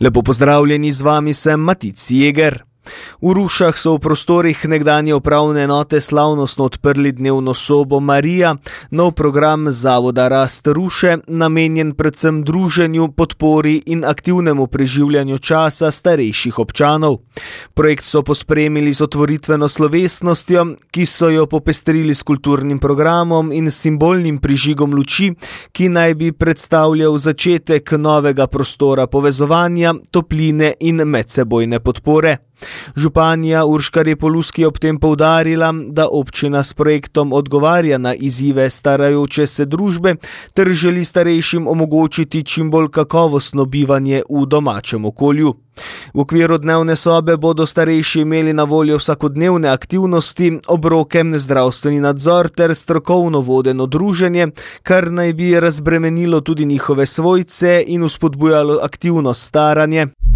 Lepo pozdravljeni, z vami sem Matic Jeger. V Rušah so v prostorih nekdanje upravne enote slavnostno odprli dnevno sobo Marija, nov program Zavoda Rast Ruše, namenjen predvsem druženju, podpori in aktivnemu preživljanju časa starejših občanov. Projekt so pospremili z otvoritveno slovesnostjo, ki so jo popestrili s kulturnim programom in simbolnim prižigom luči, ki naj bi predstavljal začetek novega prostora povezovanja, topline in medsebojne podpore. Županja Urška Repoluski je ob tem poudarila, da občina s projektom odgovarja na izzive starajoče se družbe ter želi starejšim omogočiti čim bolj kakovostno bivanje v domačem okolju. V okviru dnevne sobe bodo starejši imeli na voljo vsakodnevne aktivnosti, obroke, zdravstveni nadzor ter strokovno vodeno druženje, kar naj bi razbremenilo tudi njihove svojce in vzpodbujalo aktivno staranje.